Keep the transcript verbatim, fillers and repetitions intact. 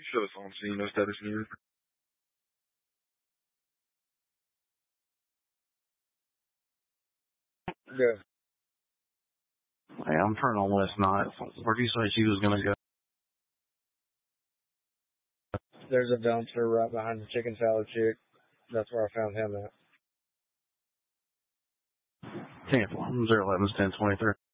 Show us on scene, no status needed. Yeah. Hey, I'm turning on West Night. Where'd you say she was going to go? There's a dumpster right behind the chicken salad chick. That's where I found him at. Tampa, zero eleven ten twenty-three.